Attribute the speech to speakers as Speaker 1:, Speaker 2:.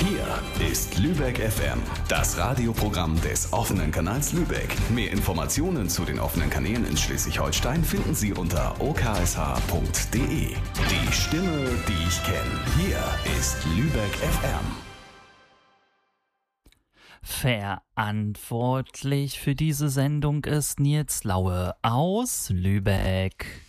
Speaker 1: Hier ist Lübeck FM, das Radioprogramm des offenen Kanals Lübeck. Mehr Informationen zu den offenen Kanälen in Schleswig-Holstein finden Sie unter oksh.de. Die Stimme, die ich kenne. Hier ist Lübeck FM.
Speaker 2: Verantwortlich für diese Sendung ist Nils Laue aus Lübeck.